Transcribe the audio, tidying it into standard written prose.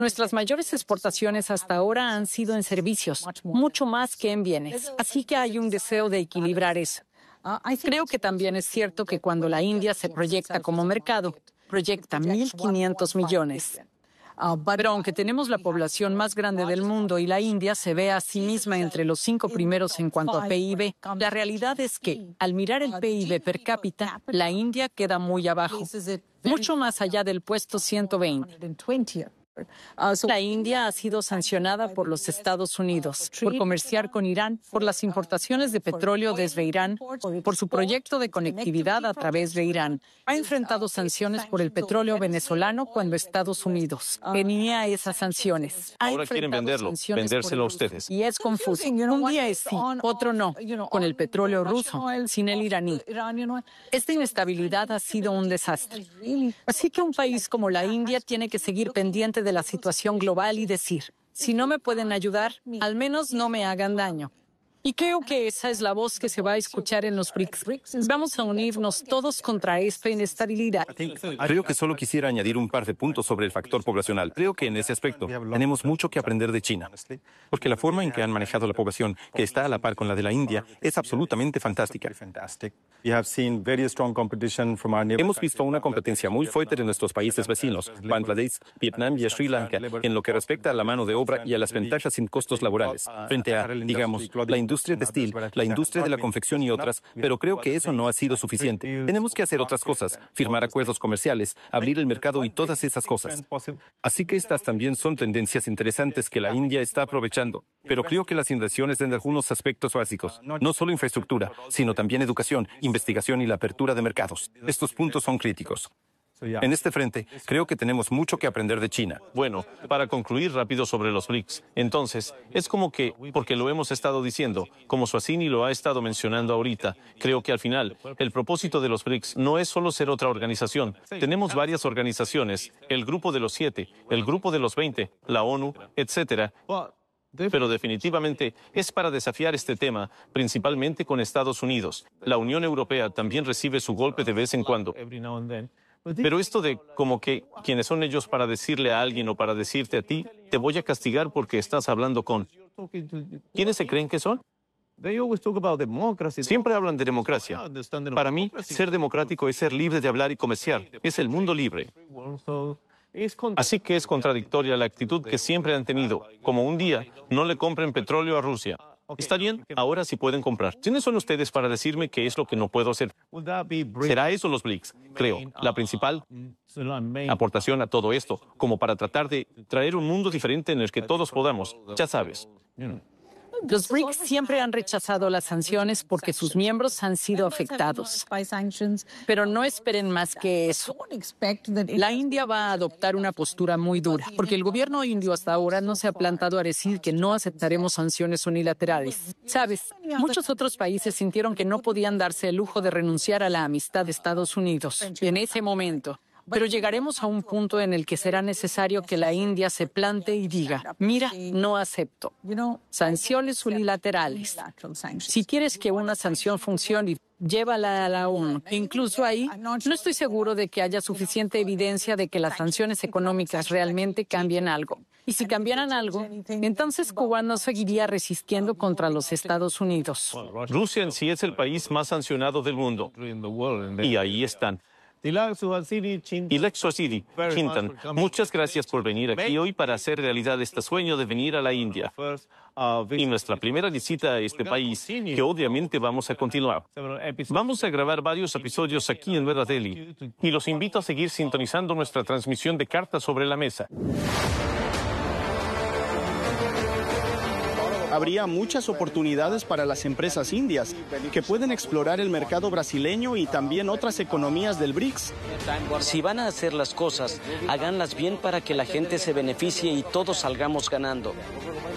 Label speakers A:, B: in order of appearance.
A: Nuestras mayores exportaciones hasta ahora han sido en servicios, mucho más que en bienes. Así que hay un deseo de equilibrar eso. Creo que también es cierto que cuando la India se proyecta como mercado, proyecta 1.500 millones. Pero aunque tenemos la población más grande del mundo y la India se ve a sí misma entre los 5 primeros en cuanto a PIB, la realidad es que, al mirar el PIB per cápita, la India queda muy abajo, mucho más allá del puesto 120. La India ha sido sancionada por los Estados Unidos por comerciar con Irán, por las importaciones de petróleo desde Irán, por su proyecto de conectividad a través de Irán. Ha enfrentado sanciones por el petróleo venezolano cuando Estados Unidos tenía esas sanciones.
B: Ahora quieren venderlo, vendérselo a ustedes.
A: Y es confuso. Un día es sí, otro no, con el petróleo ruso, sin el iraní. Esta inestabilidad ha sido un desastre. Así que un país como la India tiene que seguir pendiente de la situación global y decir, si no me pueden ayudar, al menos no me hagan daño. Y creo que esa es la voz que se va a escuchar en los BRICS. Vamos a unirnos todos contra esta inestabilidad.
C: Creo que solo quisiera añadir un par de puntos sobre el factor poblacional. Creo que en ese aspecto tenemos mucho que aprender de China, porque la forma en que han manejado la población, que está a la par con la de la India, es absolutamente fantástica. Hemos visto una competencia muy fuerte de nuestros países vecinos, Bangladesh, Vietnam y Sri Lanka, en lo que respecta a la mano de obra y a las ventajas sin costos laborales, frente a, digamos, la industria textil, la industria de la confección y otras, pero creo que eso no ha sido suficiente. Tenemos que hacer otras cosas, firmar acuerdos comerciales, abrir el mercado y todas esas cosas. Así que estas también son tendencias interesantes que la India está aprovechando, pero creo que las inversiones en algunos aspectos básicos, no solo infraestructura, sino también educación, investigación y la apertura de mercados. Estos puntos son críticos. En este frente, creo que tenemos mucho que aprender de China.
B: Bueno, para concluir rápido sobre los BRICS, entonces, es como que, porque lo hemos estado diciendo, como Suhasini lo ha estado mencionando ahorita, creo que al final, el propósito de los BRICS no es solo ser otra organización. Tenemos varias organizaciones, el Grupo de los 7, el Grupo de los 20, la ONU, etcétera. Pero definitivamente es para desafiar este tema, principalmente con Estados Unidos. La Unión Europea también recibe su golpe de vez en cuando. Pero esto de como que quiénes son ellos para decirle a alguien o para decirte a ti, te voy a castigar porque estás hablando con... ¿Quiénes se creen que son? Siempre hablan de democracia. Para mí, ser democrático es ser libre de hablar y comerciar. Es el mundo libre. Así que es contradictoria la actitud que siempre han tenido, como un día no le compren petróleo a Rusia. Está bien, ahora sí pueden comprar. ¿Quiénes son ustedes para decirme qué es lo que no puedo hacer? ¿Será eso los BRICS? Creo, la principal aportación a todo esto, como para tratar de traer un mundo diferente en el que todos podamos, ya sabes.
A: Los BRICS siempre han rechazado las sanciones porque sus miembros han sido afectados. Pero no esperen más que eso. La India va a adoptar una postura muy dura, porque el gobierno indio hasta ahora no se ha plantado a decir que no aceptaremos sanciones unilaterales. Sabes, muchos otros países sintieron que no podían darse el lujo de renunciar a la amistad de Estados Unidos en ese momento. Pero llegaremos a un punto en el que será necesario que la India se plante y diga, mira, no acepto sanciones unilaterales. Si quieres que una sanción funcione, llévala a la ONU. Incluso ahí, no estoy seguro de que haya suficiente evidencia de que las sanciones económicas realmente cambien algo. Y si cambiaran algo, entonces Cuba no seguiría resistiendo contra los Estados Unidos.
B: Rusia en sí es el país más sancionado del mundo. Y ahí están. Y Lex Suhasini, Chintan, muchas gracias por venir aquí hoy para hacer realidad este sueño de venir a la India. Y nuestra primera visita a este país, que obviamente vamos a continuar. Vamos a grabar varios episodios aquí en Nueva Delhi y los invito a seguir sintonizando nuestra transmisión de Cartas sobre la Mesa.
D: Habría muchas oportunidades para las empresas indias que pueden explorar el mercado brasileño y también otras economías del BRICS.
E: Si van a hacer las cosas, háganlas bien para que la gente se beneficie y todos salgamos ganando.